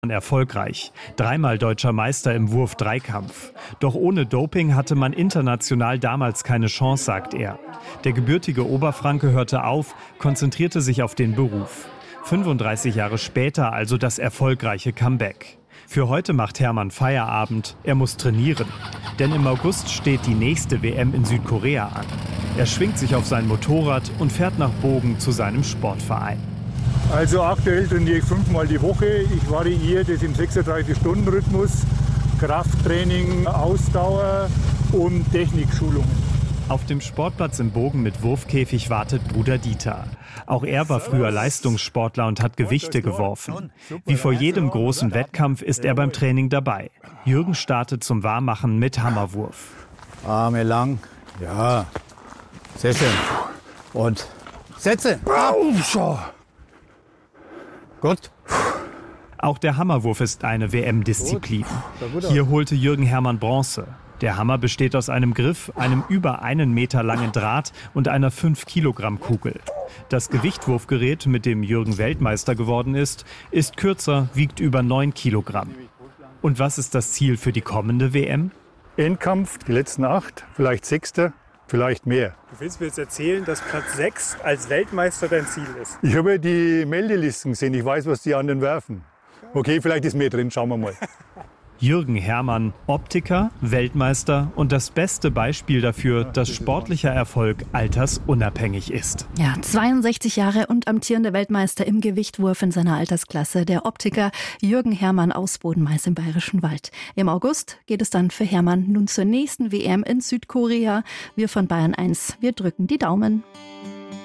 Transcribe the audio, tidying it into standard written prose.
Erfolgreich. 3-mal deutscher Meister im Wurf-Dreikampf. Doch ohne Doping hatte man international damals keine Chance, sagt er. Der gebürtige Oberfranke hörte auf, konzentrierte sich auf den Beruf. 35 Jahre später also das erfolgreiche Comeback. Für heute macht Hermann Feierabend. Er muss trainieren. Denn im August steht die nächste WM in Südkorea an. Er schwingt sich auf sein Motorrad und fährt nach Bogen zu seinem Sportverein. Also aktuell trainiere ich 5-mal die Woche. Ich variiere das im 36-Stunden-Rhythmus. Krafttraining, Ausdauer und Technikschulungen. Auf dem Sportplatz im Bogen mit Wurfkäfig wartet Bruder Dieter. Auch er war früher Leistungssportler und hat Gewichte geworfen. Wie vor jedem großen Wettkampf ist er beim Training dabei. Jürgen startet zum Warmmachen mit Hammerwurf. Arme lang. Ja, sehr schön. Und Sätze. Gut. Auch der Hammerwurf ist eine WM-Disziplin. Hier holte Jürgen Hermann Bronze. Der Hammer besteht aus einem Griff, einem über 1 Meter langen Draht und einer 5-Kilogramm-Kugel. Das Gewichtwurfgerät, mit dem Jürgen Weltmeister geworden ist kürzer, wiegt über 9 Kilogramm. Und was ist das Ziel für die kommende WM? Endkampf, die letzten 8, vielleicht 6., vielleicht mehr. Du willst mir jetzt erzählen, dass Platz 6 als Weltmeister dein Ziel ist? Ich habe ja die Meldelisten gesehen, ich weiß, was die anderen werfen. Okay, vielleicht ist mehr drin, schauen wir mal. Jürgen Hermann, Optiker, Weltmeister und das beste Beispiel dafür, dass sportlicher Erfolg altersunabhängig ist. Ja, 62 Jahre und amtierender Weltmeister im Gewichtwurf in seiner Altersklasse. Der Optiker Jürgen Hermann aus Bodenmais im Bayerischen Wald. Im August geht es dann für Hermann nun zur nächsten WM in Südkorea. Wir von Bayern 1, wir drücken die Daumen.